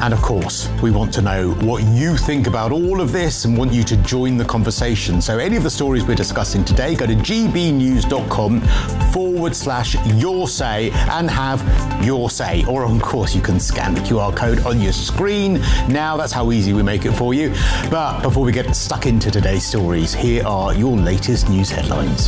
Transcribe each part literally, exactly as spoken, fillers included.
And of course, we want to know what you think about all of this and want you to join the conversation. So any of the stories we're discussing today, go to gbnews.com forward slash your say and have your say. Or of course, you can scan the Q R code on your screen. Now that's how easy we make it for you. But before we get stuck into today's stories, here are your latest news headlines.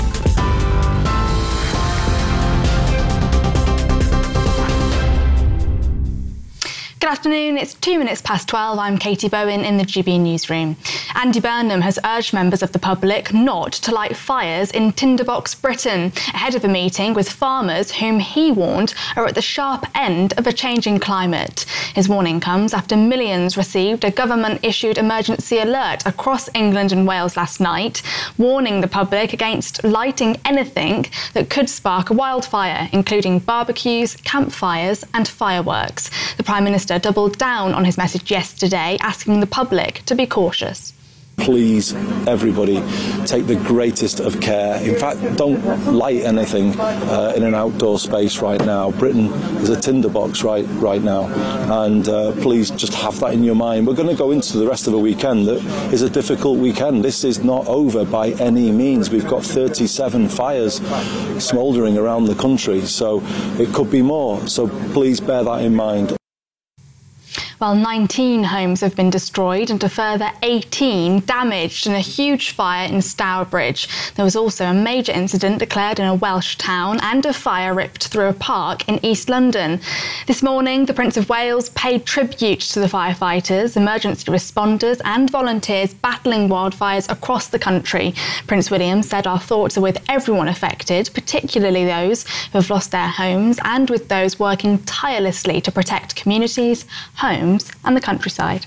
Good afternoon, it's two minutes past twelve. I'm Katie Bowen in the G B newsroom. Andy Burnham has urged members of the public not to light fires in Tinderbox, Britain, ahead of a meeting with farmers whom he warned are at the sharp end of a changing climate. His warning comes after millions received a government-issued emergency alert across England and Wales last night, warning the public against lighting anything that could spark a wildfire, including barbecues, campfires and fireworks. The Prime Minister doubled down on his message yesterday, asking the public to be cautious. Please, everybody, take the greatest of care. In fact, don't light anything uh, in an outdoor space right now. Britain is a tinderbox right right now, and uh, please just have that in your mind. We're going to go into the rest of a weekend that is a difficult weekend. This is not over by any means. We've got thirty-seven fires smouldering around the country, so it could be more. So please bear that in mind. Well, nineteen homes have been destroyed and a further eighteen damaged in a huge fire in Stourbridge. There was also a major incident declared in a Welsh town and a fire ripped through a park in East London. This morning, the Prince of Wales paid tribute to the firefighters, emergency responders and volunteers battling wildfires across the country. Prince William said, "Our thoughts are with everyone affected, particularly those who have lost their homes and with those working tirelessly to protect communities, homes and the countryside."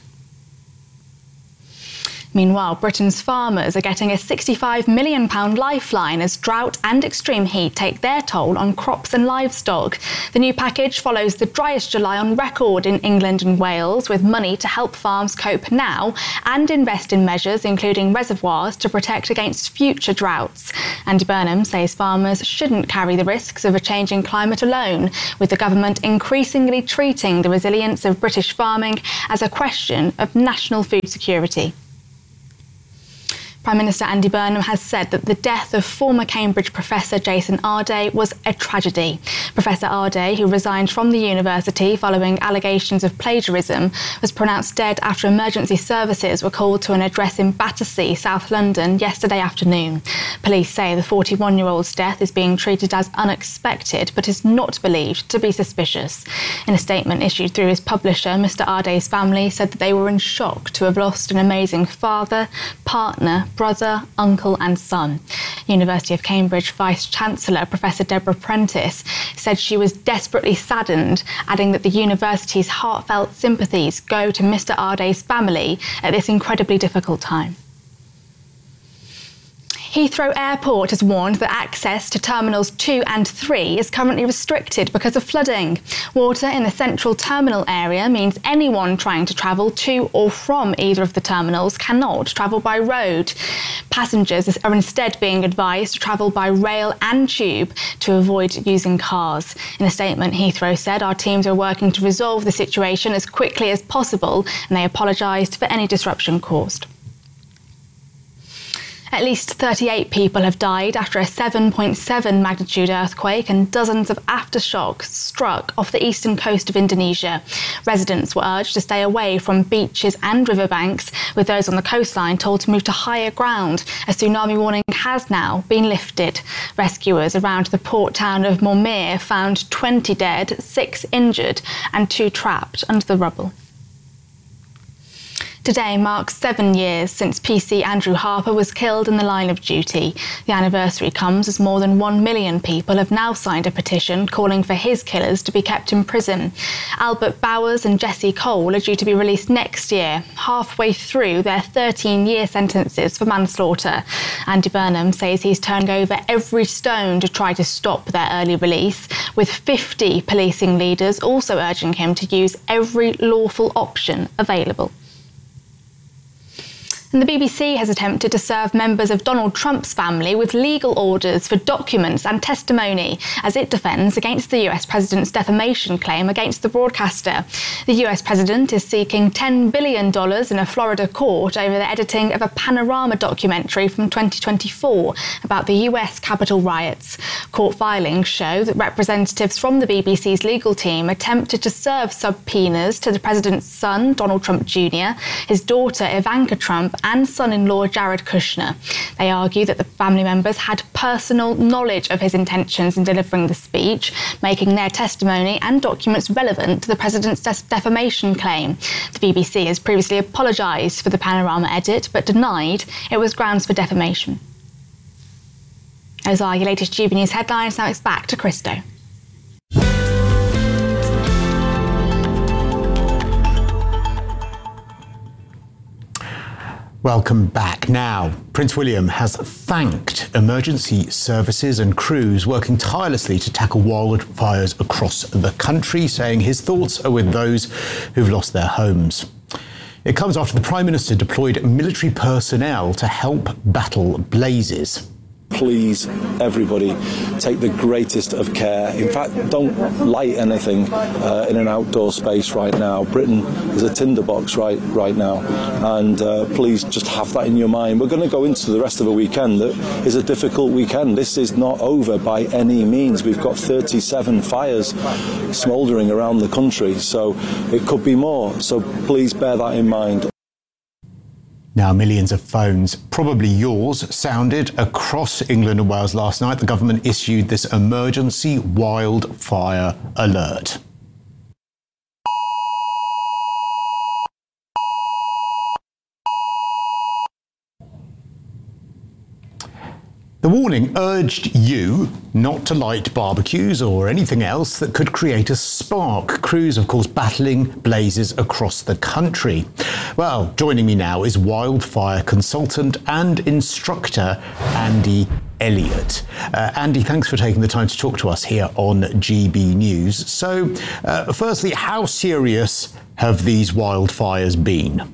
Meanwhile, Britain's farmers are getting a sixty-five million pounds lifeline as drought and extreme heat take their toll on crops and livestock. The new package follows the driest July on record in England and Wales, with money to help farms cope now and invest in measures including reservoirs to protect against future droughts. Andy Burnham says farmers shouldn't carry the risks of a changing climate alone, with the government increasingly treating the resilience of British farming as a question of national food security. Prime Minister Andy Burnham has said that the death of former Cambridge professor Jason Arday was a tragedy. Professor Arday, who resigned from the university following allegations of plagiarism, was pronounced dead after emergency services were called to an address in Battersea, South London, yesterday afternoon. Police say the forty-one-year-old's death is being treated as unexpected, but is not believed to be suspicious. In a statement issued through his publisher, Mister Arday's family said that they were in shock to have lost an amazing father, partner, brother, uncle and son. University of Cambridge Vice-Chancellor Professor Deborah Prentice said she was desperately saddened, adding that the university's heartfelt sympathies go to Mister Arday's family at this incredibly difficult time. Heathrow Airport has warned that access to Terminals two and three is currently restricted because of flooding. Water in the central terminal area means anyone trying to travel to or from either of the terminals cannot travel by road. Passengers are instead being advised to travel by rail and tube to avoid using cars. In a statement, Heathrow said, "Our teams are working to resolve the situation as quickly as possible," and they apologised for any disruption caused. At least thirty-eight people have died after a seven point seven magnitude earthquake and dozens of aftershocks struck off the eastern coast of Indonesia. Residents were urged to stay away from beaches and riverbanks, with those on the coastline told to move to higher ground. A tsunami warning has now been lifted. Rescuers around the port town of Maumere found twenty dead, six injured and two trapped under the rubble. Today marks seven years since P C Andrew Harper was killed in the line of duty. The anniversary comes as more than one million people have now signed a petition calling for his killers to be kept in prison. Albert Bowers and Jesse Cole are due to be released next year, halfway through their thirteen-year sentences for manslaughter. Andy Burnham says he's turned over every stone to try to stop their early release, with fifty policing leaders also urging him to use every lawful option available. And the B B C has attempted to serve members of Donald Trump's family with legal orders for documents and testimony as it defends against the U S president's defamation claim against the broadcaster. The U S president is seeking ten billion dollars in a Florida court over the editing of a Panorama documentary from twenty twenty-four about the U S Capitol riots. Court filings show that representatives from the B B C's legal team attempted to serve subpoenas to the president's son, Donald Trump Junior, his daughter, Ivanka Trump, and son-in-law Jared Kushner. They argue that the family members had personal knowledge of his intentions in delivering the speech, making their testimony and documents relevant to the president's defamation claim. The B B C has previously apologised for the Panorama edit, but denied it was grounds for defamation. Those are your latest G B News headlines. Now it's back to Christo. Welcome back. Now, Prince William has thanked emergency services and crews working tirelessly to tackle wildfires across the country, saying his thoughts are with those who've lost their homes. It comes after the Prime Minister deployed military personnel to help battle blazes. Please, everybody, take the greatest of care. In fact, don't light anything uh, in an outdoor space right now. Britain is a tinderbox right right now, and uh, please just have that in your mind. We're going to go into the rest of a weekend that is a difficult weekend. This is not over by any means. We've got thirty-seven fires smouldering around the country, so it could be more. So please bear that in mind. Now, millions of phones, probably yours, sounded across England and Wales last night. The government issued this emergency wildfire alert. The warning urged you not to light barbecues or anything else that could create a spark. Crews, of course, battling blazes across the country. Well, joining me now is wildfire consultant and instructor Andy Elliott. Uh, Andy, thanks for taking the time to talk to us here on G B News. So, uh, firstly, how serious have these wildfires been?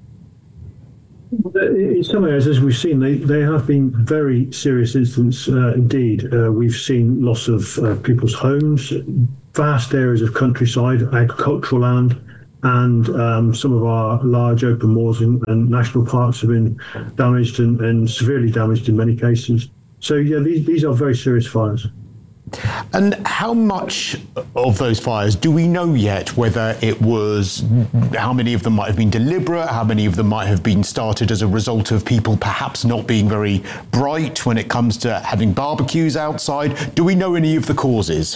In some areas, as we've seen, they, they have been very serious incidents uh, indeed. Uh, we've seen loss of uh, people's homes, vast areas of countryside, agricultural land, and um, some of our large open moors and, and national parks have been damaged and, and severely damaged in many cases. So, yeah, these, these are very serious fires. And how much of those fires do we know yet, whether it was, how many of them might have been deliberate, how many of them might have been started as a result of people perhaps not being very bright when it comes to having barbecues outside? Do we know any of the causes?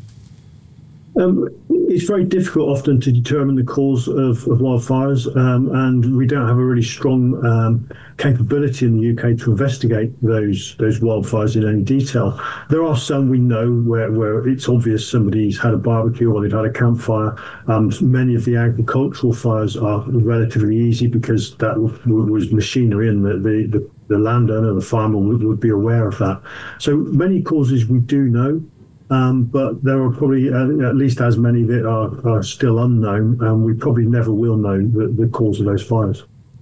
Um, it's very difficult often to determine the cause of, of wildfires, um, and we don't have a really strong um, capability in the U K to investigate those those wildfires in any detail. There are some we know where, where it's obvious somebody's had a barbecue or they've had a campfire. Um, many of the agricultural fires are relatively easy because that w- was machinery and the, the, the, the landowner, the farmer would, would be aware of that. So many causes we do know. Um, but there are probably uh, at least as many that are, are still unknown, and we probably never will know the, the cause of those fires.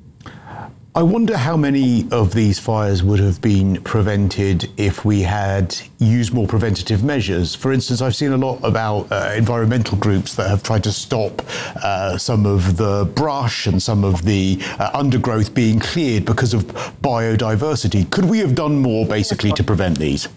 I wonder how many of these fires would have been prevented if we had used more preventative measures. For instance, I've seen a lot about uh, environmental groups that have tried to stop uh, some of the brush and some of the uh, undergrowth being cleared because of biodiversity. Could we have done more, basically, to prevent these?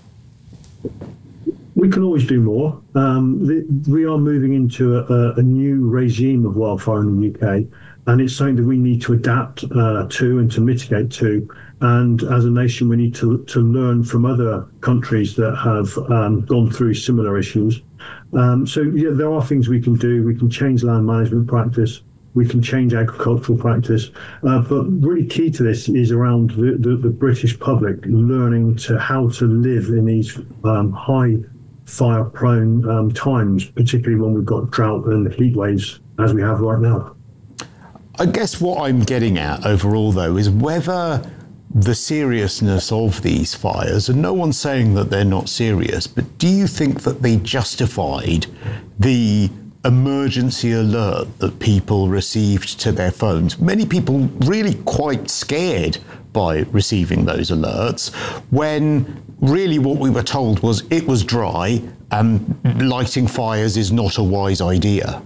We can always do more. Um, the, we are moving into a, a new regime of wildfire in the U K, and it's something that we need to adapt uh, to and to mitigate to. And as a nation, we need to, to learn from other countries that have um, gone through similar issues. Um, so yeah, there are things we can do. We can change land management practice. We can change agricultural practice. Uh, but really key to this is around the, the, the British public learning to how to live in these um, high fire-prone um, times, particularly when we've got drought and heat waves as we have right now. I guess what I'm getting at overall, though, is whether the seriousness of these fires, and no one's saying that they're not serious, but do you think that they justified the emergency alert that people received to their phones. Many people really quite scared by receiving those alerts, when really what we were told was it was dry and lighting fires is not a wise idea.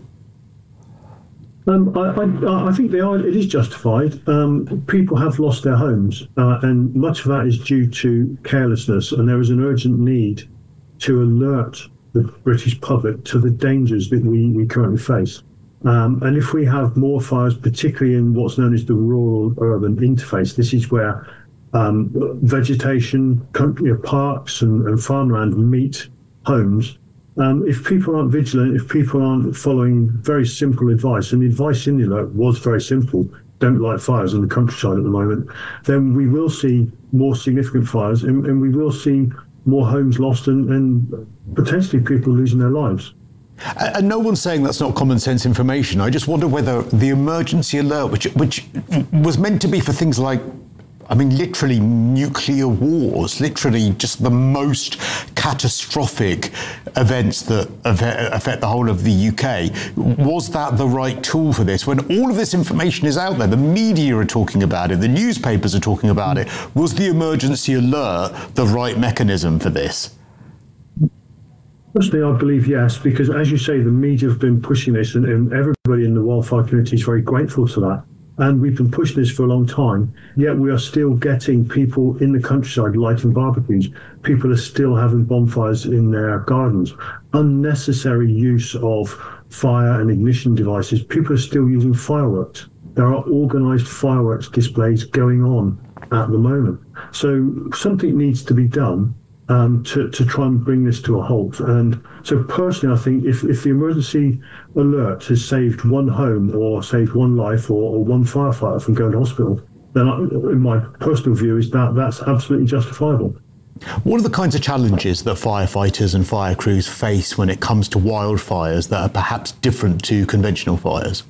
Um, I, I, I think they are. It is justified. Um, people have lost their homes, uh, and much of that is due to carelessness. And there is an urgent need to alert the British public to the dangers that we, we currently face. Um, and if we have more fires, particularly in what's known as the rural-urban interface, this is where um, vegetation, country, you know, parks, and, and farmland meet homes. Um, if people aren't vigilant, if people aren't following very simple advice, and the advice in the alert was very simple, don't light fires in the countryside at the moment, then we will see more significant fires, and, and we will see more homes lost and, and potentially people losing their lives. And no one's saying that's not common sense information. I just wonder whether the emergency alert, which which was meant to be for things like, I mean, literally nuclear wars, literally just the most catastrophic events that affect the whole of the U K. Was that the right tool for this? When all of this information is out there, the media are talking about it, the newspapers are talking about it. Was the emergency alert the right mechanism for this? Personally, I believe yes, because as you say, the media have been pushing this, and, and everybody in the wildfire community is very grateful to that. And we've been pushing this for a long time, yet we are still getting people in the countryside lighting barbecues. People are still having bonfires in their gardens. Unnecessary use of fire and ignition devices. People are still using fireworks. There are organised fireworks displays going on at the moment. So something needs to be done um, to, to try and bring this to a halt. And so personally, I think if, if the emergency alert has saved one home or saved one life or, or one firefighter from going to hospital, then I, in my personal view is that that's absolutely justifiable. What are the kinds of challenges that firefighters and fire crews face when it comes to wildfires that are perhaps different to conventional fires?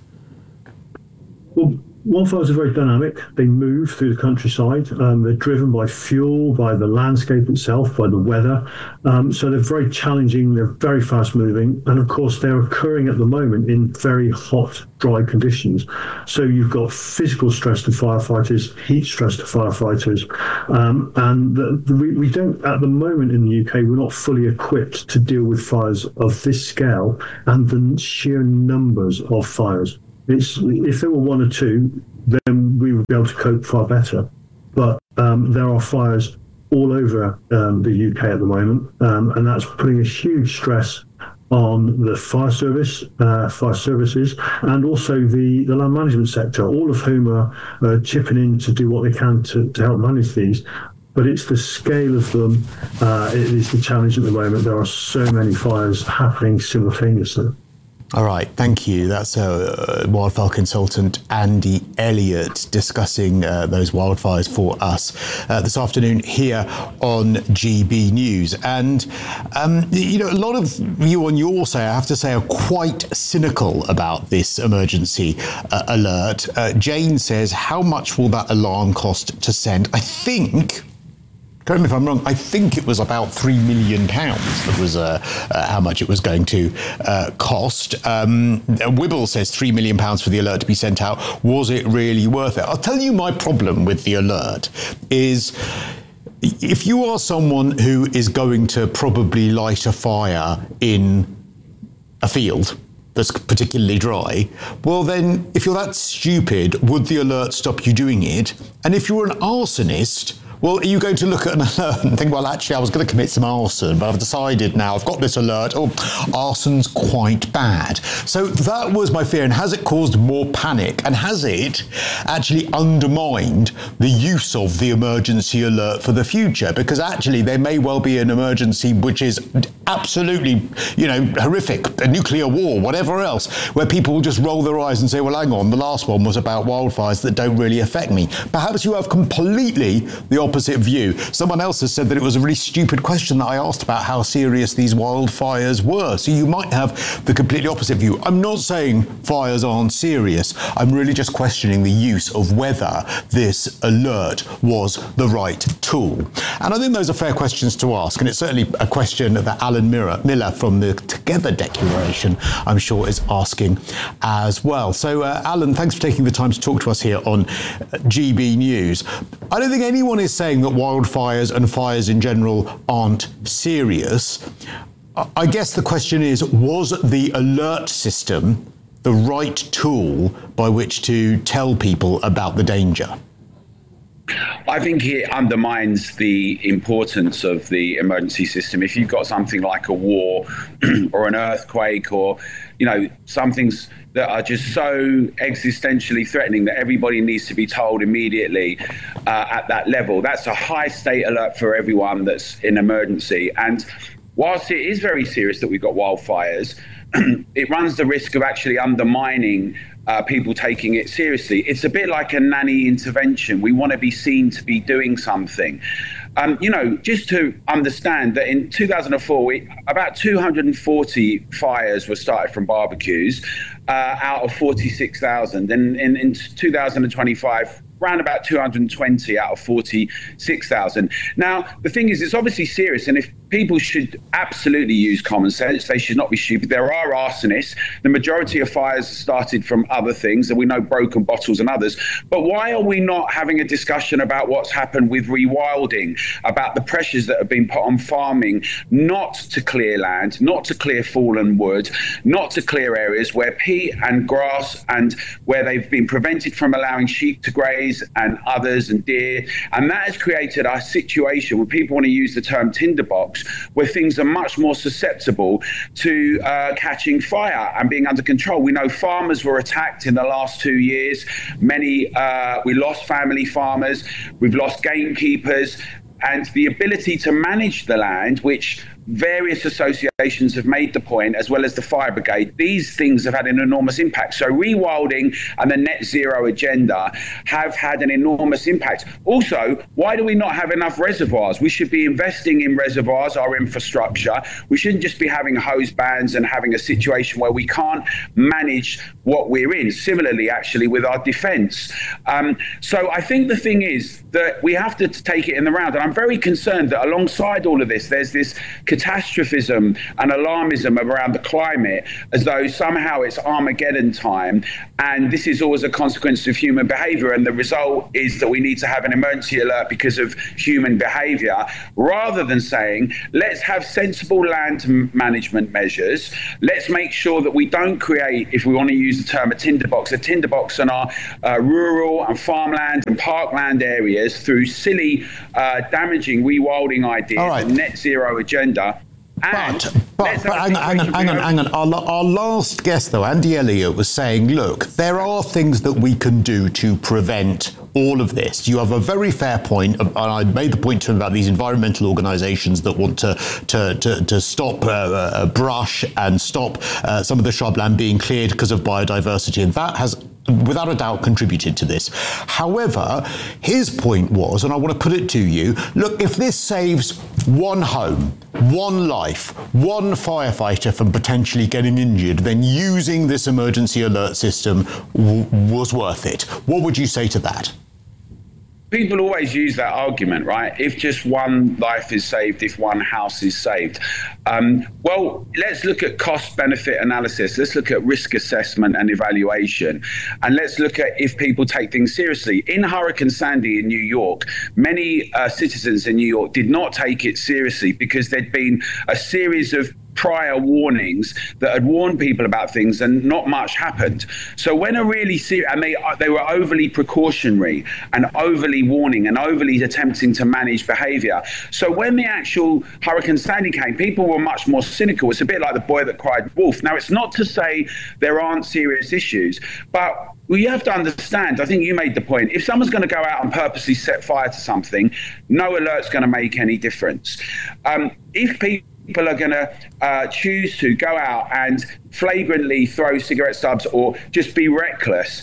Well, wildfires are very dynamic. They move through the countryside. Um, they're driven by fuel, by the landscape itself, by the weather. Um, so they're very challenging. They're very fast moving. And of course, they're occurring at the moment in very hot, dry conditions. So you've got physical stress to firefighters, heat stress to firefighters. Um, and the, the, we, we don't, at the moment in the U K, we're not fully equipped to deal with fires of this scale and the sheer numbers of fires. It's, if there were one or two, then we would be able to cope far better. But um, there are fires all over um, the U K at the moment, um, and that's putting a huge stress on the fire service, uh, fire services, and also the, the land management sector, all of whom are uh, chipping in to do what they can to, to help manage these. But it's the scale of them, uh, it is the challenge at the moment. There are so many fires happening simultaneously. All right, thank you. That's uh, wildfire consultant Andy Elliott discussing uh, those wildfires for us uh, this afternoon here on G B News. And, um, you know, a lot of you on your side, I have to say, are quite cynical about this emergency uh, alert. Uh, Jane says, how much will that alarm cost to send? I think... Correct me if I'm wrong, I think it was about three million pounds that was uh, uh, how much it was going to uh, cost. Um, Wibble says three million pounds for the alert to be sent out. Was it really worth it? I'll tell you my problem with the alert is if you are someone who is going to probably light a fire in a field that's particularly dry, well then, if you're that stupid, would the alert stop you doing it? And if you're an arsonist, well, are you going to look at an alert and think, well, actually, I was going to commit some arson, but I've decided now, I've got this alert, oh, arson's quite bad. So that was my fear. And has it caused more panic? And has it actually undermined the use of the emergency alert for the future? Because actually, there may well be an emergency which is absolutely, you know, horrific, a nuclear war, whatever else, where people will just roll their eyes and say, well, hang on, the last one was about wildfires that don't really affect me. Perhaps you have completely the opposite opposite view. Someone else has said that it was a really stupid question that I asked about how serious these wildfires were. So you might have the completely opposite view. I'm not saying fires aren't serious. I'm really just questioning the use of whether this alert was the right tool. And I think those are fair questions to ask. And it's certainly a question that Alex Alan Miller, Miller from the Together Declaration, I'm sure, is asking as well. So, uh, Alan, thanks for taking the time to talk to us here on G B News. I don't think anyone is saying that wildfires and fires in general aren't serious. I guess the question is, was the alert system the right tool by which to tell people about the danger? I think it undermines the importance of the emergency system. If you've got something like a war or an earthquake, or, you know, some things that are just so existentially threatening that everybody needs to be told immediately uh, at that level, that's a high state alert for everyone that's in emergency. And whilst it is very serious that we've got wildfires, it runs the risk of actually undermining uh, people taking it seriously. It's a bit like a nanny intervention. We want to be seen to be doing something. Um, you know, just to understand that in two thousand four, we, about two hundred forty fires were started from barbecues uh, out of forty-six thousand. And in, in two thousand twenty-five, around about two hundred twenty out of forty-six thousand. Now, the thing is, it's obviously serious, and if people should absolutely use common sense, they should not be stupid. There are arsonists. The majority of fires started from other things, and we know broken bottles and others. But why are we not having a discussion about what's happened with rewilding, about the pressures that have been put on farming, not to clear land, not to clear fallen wood, not to clear areas where peat and grass, and where they've been prevented from allowing sheep to graze and others and deer. And that has created a situation where people want to use the term tinderbox, where things are much more susceptible to uh, catching fire and being under control. We know farmers were attacked in the last two years. Many, uh, we lost family farmers, we've lost gamekeepers, and the ability to manage the land, which various associations have made the point, as well as the fire brigade, these things have had an enormous impact. So rewilding and the net zero agenda have had an enormous impact. Also, why do we not have enough reservoirs? We should be investing in reservoirs, our infrastructure. We shouldn't just be having hose bans and having a situation where we can't manage what we're in. Similarly, actually, with our defence. Um, so I think the thing is that we have to take it in the round. And I'm very concerned that alongside all of this, there's this catastrophism and alarmism around the climate, as though somehow it's Armageddon time, and this is always a consequence of human behaviour, and the result is that we need to have an emergency alert because of human behaviour, rather than saying, let's have sensible land management measures. Let's make sure that we don't create, if we want to use the term, a tinderbox, a tinderbox on our uh, rural and farmland and parkland areas through silly, uh, damaging rewilding ideas right. and net zero agenda. But, but, but hang, hang on, hang on, hang on. Our, our last guest, though, Andy Elliott, was saying, look, there are things that we can do to prevent all of this. You have a very fair point, and I made the point to him about these environmental organisations that want to to to, to stop uh, uh, brush and stop uh, some of the shrubland being cleared because of biodiversity, and that has without a doubt contributed to this. However, his point was, and I want to put it to you, look, if this saves one home, one life, one firefighter from potentially getting injured, then using this emergency alert system w- was worth it. What would you say to that? People always use that argument, right? If just one life is saved, if one house is saved. Um, well, let's look at cost-benefit analysis. Let's look at risk assessment and evaluation. And let's look at if people take things seriously. In Hurricane Sandy in New York, many uh, citizens in New York did not take it seriously because there'd been a series of prior warnings that had warned people about things, and not much happened. So when a really serious, and they they were overly precautionary and overly warning and overly attempting to manage behaviour. So when the actual Hurricane Sandy came, people were much more cynical. It's a bit like the boy that cried wolf. Now, it's not to say there aren't serious issues, but we have to understand, I think you made the point, if someone's going to go out and purposely set fire to something, no alert's going to make any difference. Um, if people People are going to uh, choose to go out and flagrantly throw cigarette stubs or just be reckless,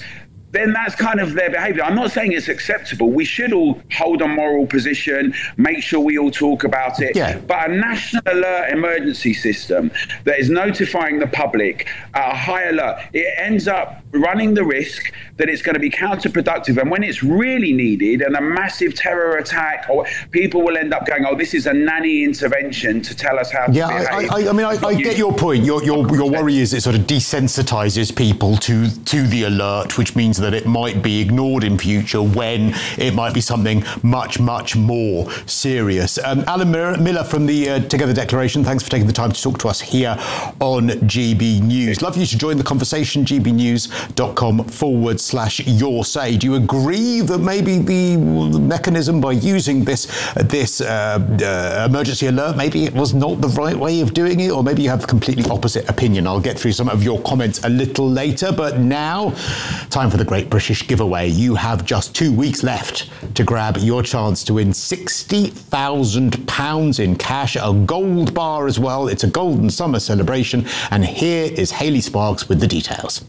then that's kind of their behaviour. I'm not saying it's acceptable. We should all hold a moral position, make sure we all talk about it. Yeah. But a national alert emergency system that is notifying the public at a high alert, it ends up running the risk that it's going to be counterproductive. And when it's really needed and a massive terror attack, or people will end up going, oh, this is a nanny intervention to tell us how to yeah, behave. I, I, I mean, I, I get your point. Your, your, your worry is it sort of desensitizes people to, to the alert, which means that it might be ignored in future when it might be something much, much more serious. Um, Alan Miller from the uh, Together Declaration, thanks for taking the time to talk to us here on G B News. Love you to join the conversation, gbnews.com forward slash your say. Do you agree that maybe the mechanism by using this, this uh, uh, emergency alert, maybe it was not the right way of doing it, or maybe you have a completely opposite opinion? I'll get through some of your comments a little later, but now, time for the Great British Giveaway. You have just two weeks left to grab your chance to win sixty thousand pounds in cash, a gold bar as well. It's a golden summer celebration. And here is Hayley Sparks with the details.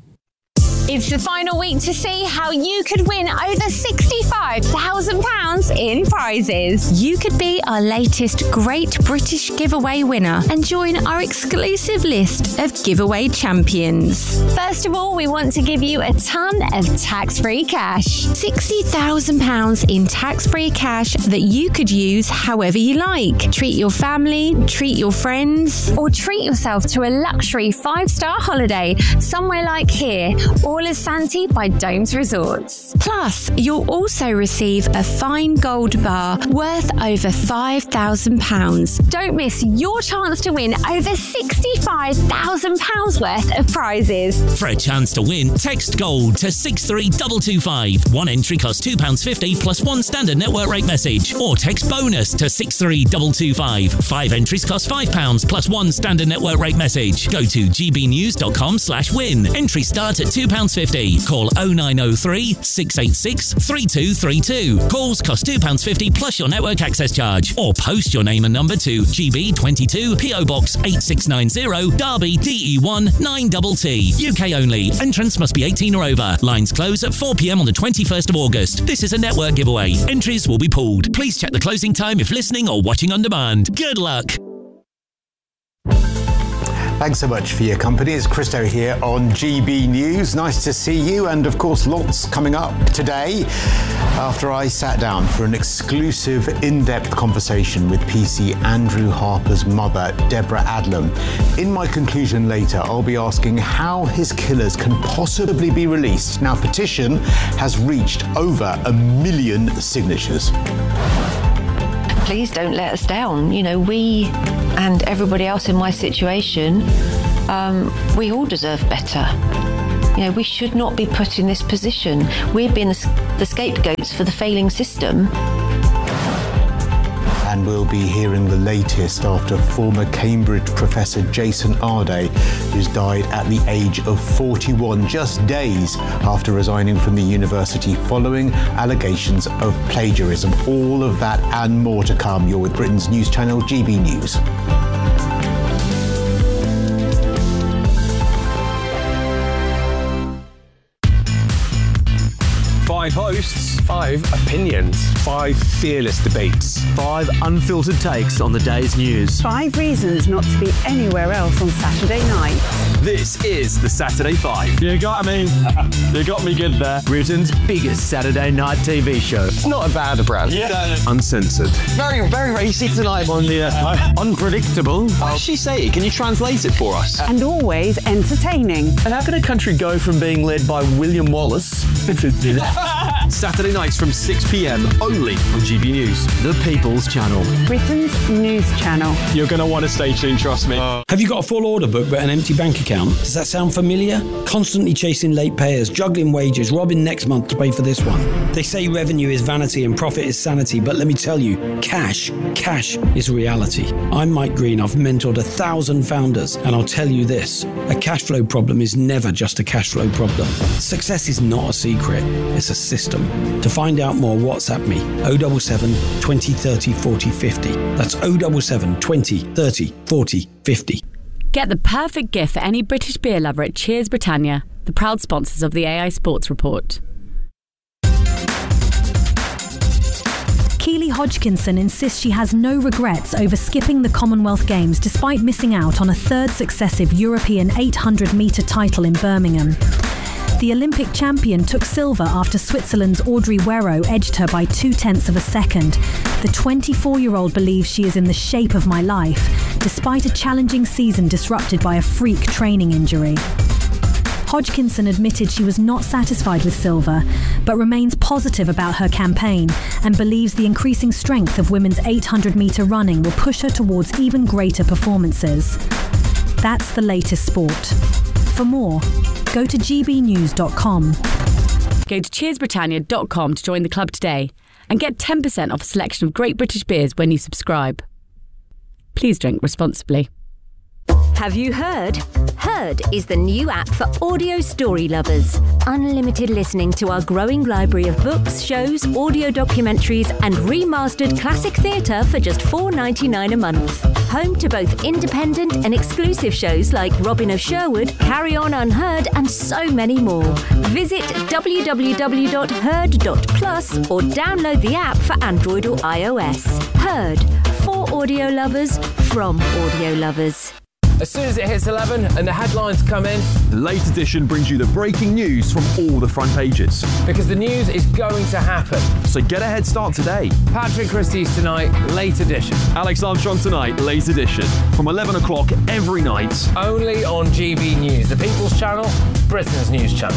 It's the final week to see how you could win over sixty-five thousand pounds in prizes. You could be our latest Great British Giveaway winner and join our exclusive list of giveaway champions. First of all, we want to give you a ton of tax-free cash. sixty thousand pounds in tax-free cash that you could use however you like. Treat your family, treat your friends, or treat yourself to a luxury five-star holiday somewhere like here, all as Santi by Domes Resorts. Plus, you'll also receive a fine gold bar worth over five thousand pounds. Don't miss your chance to win over sixty-five thousand pounds worth of prizes. For a chance to win, text GOLD to six three two two five. One entry costs two pounds fifty plus one standard network rate message. Or text BONUS to six three two two five. Five entries cost five pounds plus one standard network rate message. Go to gbnews.com slash win. Entry start at two pounds fifty. Call oh nine oh three, six eight six, three two three two. Calls cost two pounds fifty plus your network access charge. Or post your name and number to G B twenty-two, P O Box eight six nine zero, Derby, D E one nine T T. U K only. Entrants must be eighteen or over. Lines close at four p.m. on the twenty-first of August. This is a network giveaway. Entries will be pooled. Please check the closing time if listening or watching on demand. Good luck. Thanks so much for your company. It's Christo here on G B News. Nice to see you. And of course, lots coming up today after I sat down for an exclusive in-depth conversation with P C Andrew Harper's mother, Deborah Adlam. In my conclusion later, I'll be asking how his killers can possibly be released. Now, petition has reached over a million signatures. Please don't let us down. You know, we and everybody else in my situation, um, we all deserve better. You know, we should not be put in this position. We've been the, the scapegoats for the failing system. And we'll be hearing the latest after former Cambridge professor Jason Arday, who's died at the age of forty-one, just days after resigning from the university following allegations of plagiarism. All of that and more to come. You're with Britain's news channel, G B News. Five hosts, five opinions, five fearless debates, five unfiltered takes on the day's news. Five reasons not to be anywhere else on Saturday night. This is the Saturday Five. You got me. You got me good there. Britain's biggest Saturday night T V show. It's not a bad brand. Yeah. Uncensored. Very, very racy tonight on the uh, unpredictable. What does she say? Can you translate it for us? And always entertaining. And how can a country go from being led by William Wallace Saturday nights from six p.m. only on G B News, the People's Channel. Britain's news channel. You're going to want to stay tuned, trust me. Uh, Have you got a full order book but an empty bank account? Does that sound familiar? Constantly chasing late payers, juggling wages, robbing next month to pay for this one. They say revenue is vanity and profit is sanity, but let me tell you, cash, cash is reality. I'm Mike Green. I've mentored a thousand founders, and I'll tell you this, a cash flow problem is never just a cash flow problem. Success is not a secret, it's a system. To find out more, WhatsApp me, oh seven seven, twenty, thirty, forty, fifty. That's oh seven seven, twenty, thirty, forty, fifty. Get the perfect gift for any British beer lover at Cheers Britannia, the proud sponsors of the A I Sports Report. Keely Hodgkinson insists she has no regrets over skipping the Commonwealth Games despite missing out on a third successive European eight hundred metre title in Birmingham. The Olympic champion took silver after Switzerland's Audrey Werro edged her by two-tenths of a second. The twenty-four-year-old believes she is in the shape of my life, despite a challenging season disrupted by a freak training injury. Hodgkinson admitted she was not satisfied with silver, but remains positive about her campaign and believes the increasing strength of women's eight hundred metre running will push her towards even greater performances. That's the latest sport. For more, go to g b news dot com. Go to cheers britannia dot com to join the club today and get ten percent off a selection of great British beers when you subscribe. Please drink responsibly. Have you heard? Heard is the new app for audio story lovers. Unlimited listening to our growing library of books, shows, audio documentaries and remastered classic theatre for just four dollars ninety-nine a month. Home to both independent and exclusive shows like Robin of Sherwood, Carry On Unheard and so many more. Visit w w w dot heard dot plus or download the app for Android or iOS. Heard, for audio lovers, from audio lovers. As soon as it hits eleven and the headlines come in, The Late Edition brings you the breaking news from all the front pages. because the news is going to happen. So get a head start today. Patrick Christie's tonight, Late Edition. Alex Armstrong tonight, Late Edition. From eleven o'clock every night. Only on G B News, the People's Channel, Britain's news channel.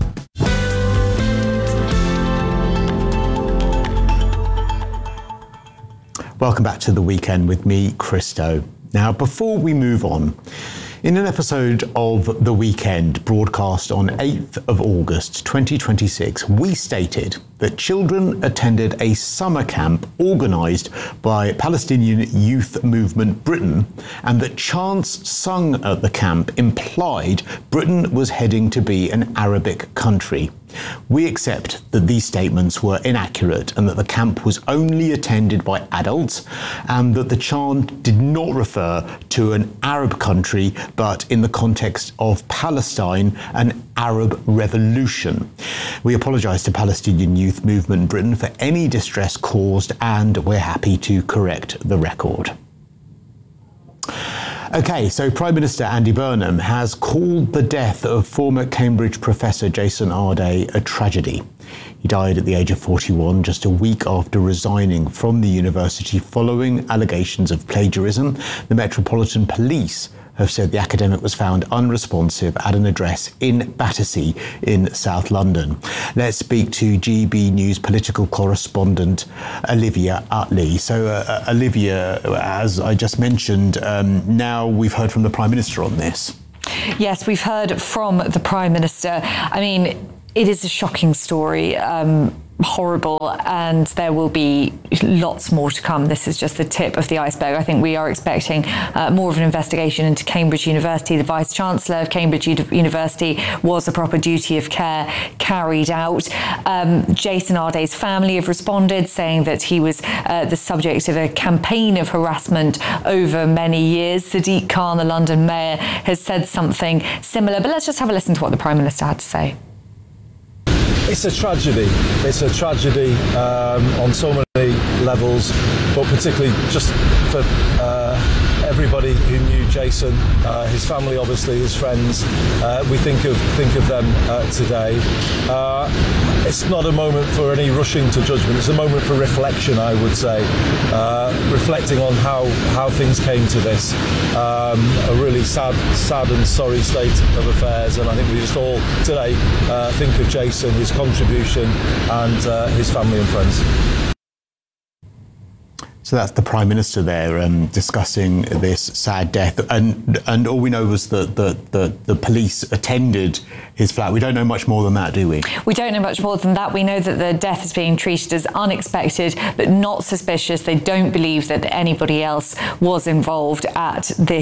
Welcome back to The Weekend with me, Christo. Now, before we move on, in an episode of The Weekend broadcast on eighth of August twenty twenty-six, we stated that children attended a summer camp organised by Palestinian Youth Movement Britain and that chants sung at the camp implied Britain was heading to be an Arabic country. We accept that these statements were inaccurate and that the camp was only attended by adults and that the chant did not refer to an Arab country but in the context of Palestine, an Arab revolution. We apologise to Palestinian Youth Movement Britain for any distress caused and we're happy to correct the record. OK, so Prime Minister Andy Burnham has called the death of former Cambridge professor Jason Arday a tragedy. He died at the age of forty-one, just a week after resigning from the university following allegations of plagiarism. The Metropolitan Police have said the academic was found unresponsive at an address in Battersea in South London. Let's speak to G B News political correspondent Olivia Utley. So, uh, Olivia, as I just mentioned, um, now we've heard from the Prime Minister on this. Yes, we've heard from the Prime Minister. I mean, it is a shocking story. Um, horrible, and there will be lots more to come. This is just the tip of the iceberg. I think we are expecting uh, more of an investigation into Cambridge University. The Vice-Chancellor of Cambridge U- University was a proper duty of care carried out. Um, Jason Arday's family have responded, saying that he was uh, the subject of a campaign of harassment over many years. Sadiq Khan, the London mayor, has said something similar. But let's just have a listen to what the Prime Minister had to say. It's a tragedy. It's a tragedy um, on so many levels, but particularly just for uh, everybody who knew Jason, uh, his family, obviously, his friends. Uh, we think of think of them uh, today. Uh, it's not a moment for any rushing to judgment. It's a moment for reflection, I would say, uh, reflecting on how how things came to this. Um, a really sad, sad and sorry state of affairs, and I think we just all today uh, think of Jason, his contribution, and uh, his family and friends. So that's the Prime Minister there um, discussing this sad death, and and all we know was that the, the the police attended his flat. We don't know much more than that, do we? We don't know much more than that. We know that the death is being treated as unexpected, but not suspicious. They don't believe that anybody else was involved at this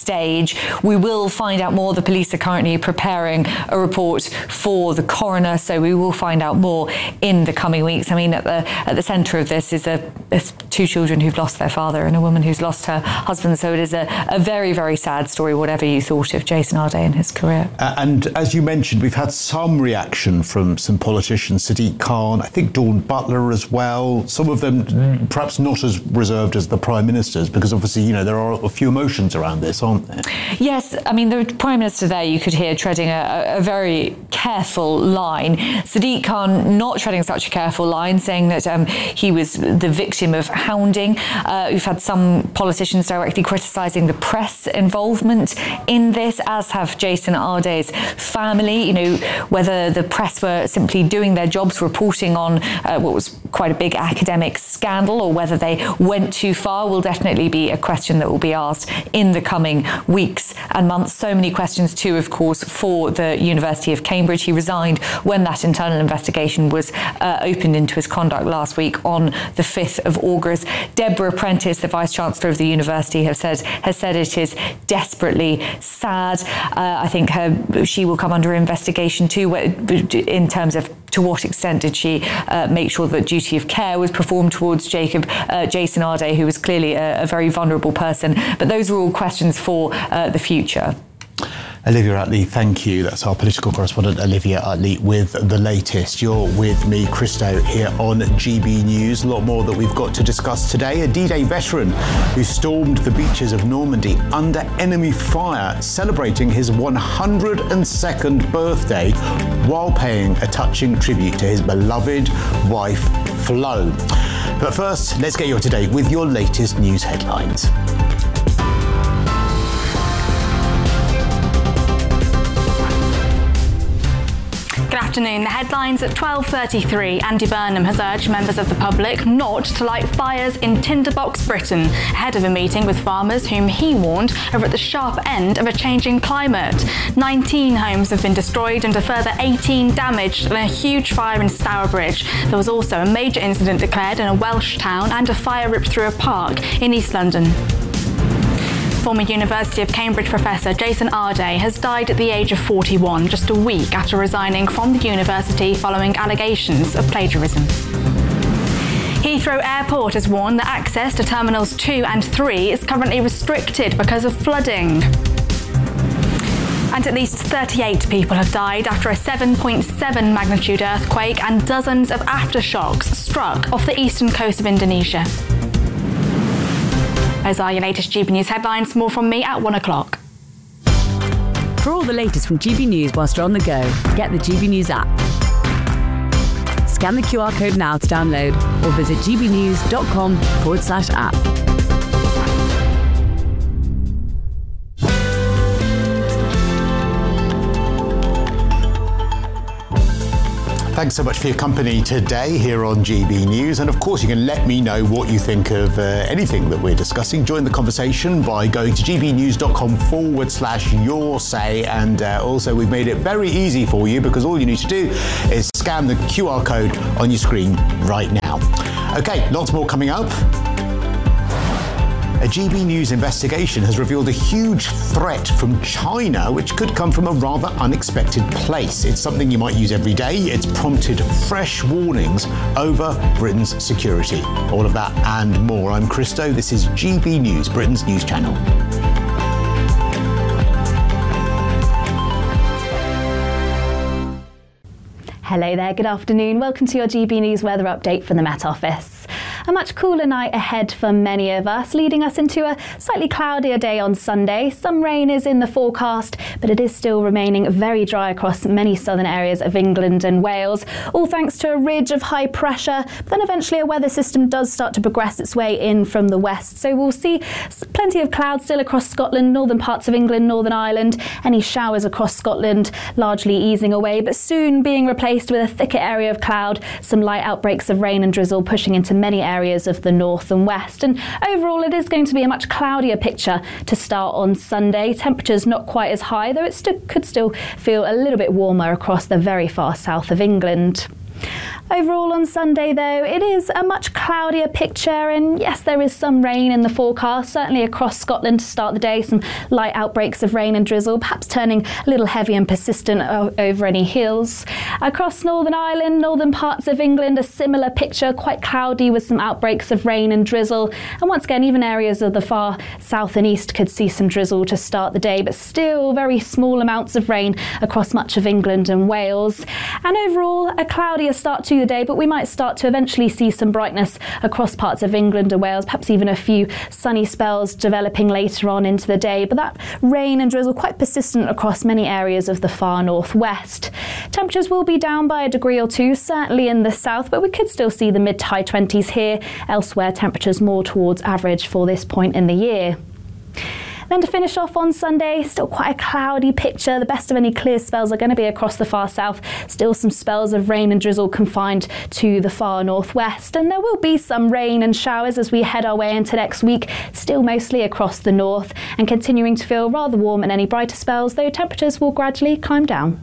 stage. We will find out more. The police are currently preparing a report for the coroner, so we will find out more in the coming weeks. I mean, at the at the centre of this is a is two children who've lost their father and a woman who's lost her husband. So it is a, a very, very sad story, whatever you thought of Jason Arday and his career. Uh, and as you mentioned, we've had some reaction from some politicians, Sadiq Khan, I think Dawn Butler as well. Some of them perhaps not as reserved as the Prime Minister's, because obviously, you know, there are a few emotions around this, aren't there? Yes, I mean, the Prime Minister there, you could hear treading a, a very careful line. Sadiq Khan not treading such a careful line, saying that um, he was the victim of hounding. Uh, we've had some politicians directly criticising the press involvement in this, as have Jason Arday's family. You know, whether the press were simply doing their jobs, reporting on uh, what was quite a big academic scandal, or whether they went too far, will definitely be a question that will be asked in the coming weeks and months. So many questions too, of course, for the University of Cambridge. He resigned when that internal investigation was uh, opened into his conduct last week on the fifth of August. Deborah Prentice, the Vice-Chancellor of the university, has said has said it is desperately sad. Uh, I think her, she will come under investigation too, in terms of to what extent did she uh, make sure that duty of care was performed towards Jacob, uh, Jason Arday, who was clearly a, a very vulnerable person. But those are all questions for uh, the future. Olivia Utley, thank you. That's our political correspondent, Olivia Utley, with the latest. You're with me, Christo, here on G B News. A lot more that we've got to discuss today. A D-Day veteran who stormed the beaches of Normandy under enemy fire, celebrating his one hundred second birthday while paying a touching tribute to his beloved wife, Flo. But first, let's get you up to date with your latest news headlines. Good afternoon. The headlines at twelve thirty-three. Andy Burnham has urged members of the public not to light fires in Tinderbox, Britain, ahead of a meeting with farmers whom he warned are at the sharp end of a changing climate. nineteen homes have been destroyed and a further eighteen damaged in a huge fire in Stourbridge. There was also a major incident declared in a Welsh town and a fire ripped through a park in East London. Former University of Cambridge professor Jason Arday has died at the age of forty-one, just a week after resigning from the university following allegations of plagiarism. Heathrow Airport has warned that access to Terminals two and three is currently restricted because of flooding. And at least thirty-eight people have died after a seven point seven magnitude earthquake and dozens of aftershocks struck off the eastern coast of Indonesia. Those are your latest G B News headlines. More from me at one o'clock. For all the latest from G B News whilst you're on the go, get the G B News app. Scan the Q R code now to download or visit gbnews.com forward slash app. Thanks so much for your company today here on G B News. And of course, you can let me know what you think of uh, anything that we're discussing. Join the conversation by going to gbnews.com forward slash your say. And uh, also, we've made it very easy for you because all you need to do is scan the Q R code on your screen right now. Okay, lots more coming up. A G B News investigation has revealed a huge threat from China, which could come from a rather unexpected place. It's something you might use every day. It's prompted fresh warnings over Britain's security. All of that and more. I'm Christo. This is G B News, Britain's news channel. Hello there, good afternoon. Welcome to your G B News weather update from the Met Office. A much cooler night ahead for many of us, leading us into a slightly cloudier day on Sunday. Some rain is in the forecast, but it is still remaining very dry across many southern areas of England and Wales, all thanks to a ridge of high pressure. But then eventually a weather system does start to progress its way in from the west. So we'll see plenty of clouds still across Scotland, northern parts of England, Northern Ireland. Any showers across Scotland largely easing away, but soon being replaced with a thicker area of cloud, some light outbreaks of rain and drizzle pushing into many areas areas of the north and west. And overall, it is going to be a much cloudier picture to start on Sunday. Temperatures not quite as high, though it st- could still feel a little bit warmer across the very far south of England. Overall on Sunday, though, it is a much cloudier picture, and yes, there is some rain in the forecast, certainly across Scotland to start the day, some light outbreaks of rain and drizzle, perhaps turning a little heavy and persistent o- over any hills. Across Northern Ireland, northern parts of England, a similar picture, quite cloudy with some outbreaks of rain and drizzle, and once again, even areas of the far south and east could see some drizzle to start the day, but still very small amounts of rain across much of England and Wales. And overall, a cloudier start to the day, but we might start to eventually see some brightness across parts of England and Wales, perhaps even a few sunny spells developing later on into the day, but that rain and drizzle quite persistent across many areas of the far northwest. Temperatures will be down by a degree or two, certainly in the south, but we could still see the mid to high twenties here. Elsewhere, temperatures more towards average for this point in the year. Then to finish off on Sunday, still quite a cloudy picture. The best of any clear spells are going to be across the far south. Still some spells of rain and drizzle confined to the far northwest. And there will be some rain and showers as we head our way into next week, still mostly across the north, and continuing to feel rather warm and any brighter spells, though temperatures will gradually climb down.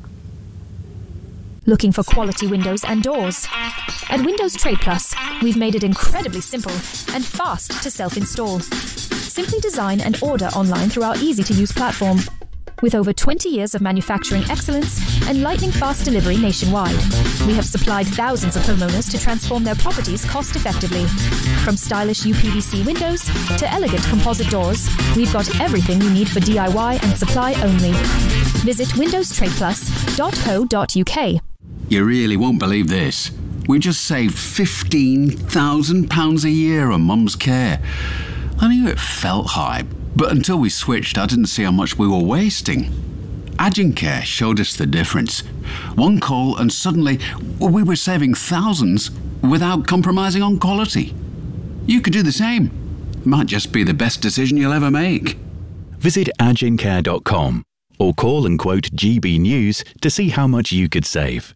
Looking for quality windows and doors? At Windows Trade Plus, we've made it incredibly simple and fast to self-install. Simply design and order online through our easy-to-use platform. With over twenty years of manufacturing excellence and lightning-fast delivery nationwide, we have supplied thousands of homeowners to transform their properties cost-effectively. From stylish U P V C windows to elegant composite doors, we've got everything you need for D I Y and supply only. Visit windows trade plus dot co dot uk. You really won't believe this. We just saved fifteen thousand pounds a year on Mum's care. I knew it felt high, but until we switched, I didn't see how much we were wasting. Agincare showed us the difference. One call and suddenly we were saving thousands without compromising on quality. You could do the same. Might just be the best decision you'll ever make. Visit agincare dot com or call and quote G B News to see how much you could save.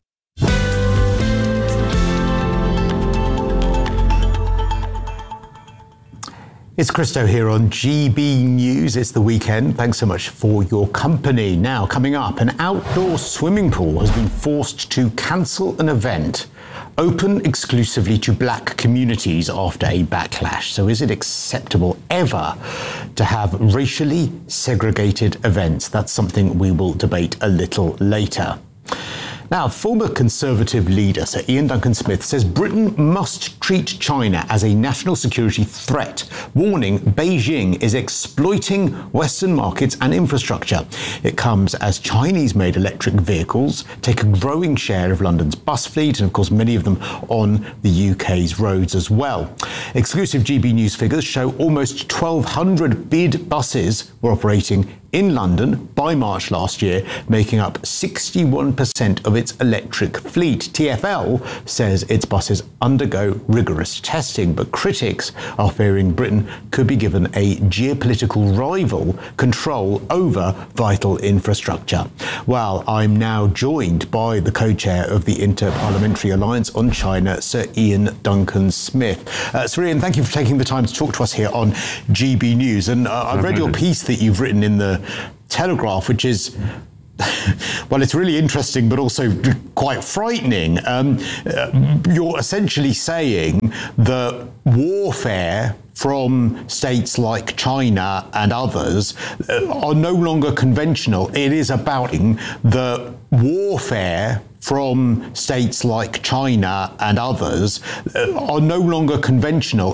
It's Christo here on G B News. It's the weekend. Thanks so much for your company. Now, coming up, an outdoor swimming pool has been forced to cancel an event open exclusively to black communities after a backlash. So is it acceptable ever to have racially segregated events? That's something we will debate a little later. Now, former Conservative leader Sir Ian Duncan-Smith says Britain must treat China as a national security threat, warning Beijing is exploiting Western markets and infrastructure. It comes as Chinese-made electric vehicles take a growing share of London's bus fleet, and of course many of them on the U K's roads as well. Exclusive G B News figures show almost twelve hundred bid buses were operating in London by March last year, making up sixty-one percent of its electric fleet. T F L says its buses undergo rigorous testing, but critics are fearing Britain could be given a geopolitical rival control over vital infrastructure. Well, I'm now joined by the co-chair of the Inter-Parliamentary Alliance on China, Sir Ian Duncan-Smith. Uh, Sir Ian, thank you for taking the time to talk to us here on G B News. And uh, I've read your piece that you've written in the Telegraph, which is, well, it's really interesting, but also quite frightening. Um, uh, you're essentially saying that warfare from states like China and others uh, are no longer conventional. It is about the warfare from states like China and others uh, are no longer conventional.